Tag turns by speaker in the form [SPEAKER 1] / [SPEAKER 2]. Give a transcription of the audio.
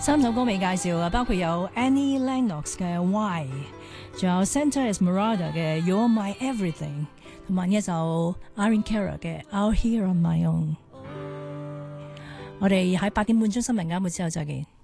[SPEAKER 1] 3首歌未介紹啊，包括有 Annie Lennox 嘅 Why， 仲有 Santa Esmeralda 嘅 You're My Everything， 同埋一首 Irene Cara 嘅 Out Here On My Own。我哋喺8點半鐘新聞啱好之後再見。